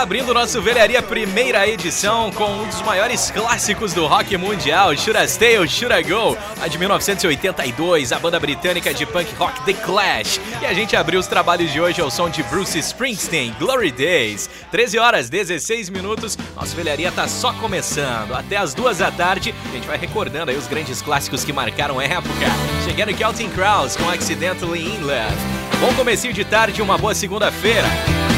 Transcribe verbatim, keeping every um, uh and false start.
Abrindo o nosso Velharia primeira edição com um dos maiores clássicos do rock mundial, Should I Stay or Should I Go? A de mil novecentos e oitenta e dois, a banda britânica de punk rock The Clash. E a gente abriu os trabalhos de hoje ao som de Bruce Springsteen, Glory Days. treze horas, dezesseis minutos, nosso Velharia tá só começando. Até as duas da tarde, a gente vai recordando aí os grandes clássicos que marcaram a época. Chegando aqui Counting Crows com Accidentally in Love. Bom comecinho de tarde, uma boa segunda-feira.